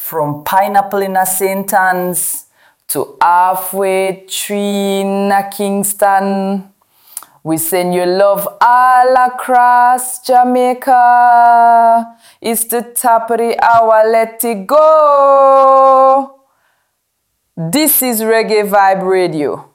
From Pineapple in a St. Anne's to halfway tree in a Kingston. We send you love all across Jamaica. It's the top of the hour, let it go. This is Reggae Vibe Radio.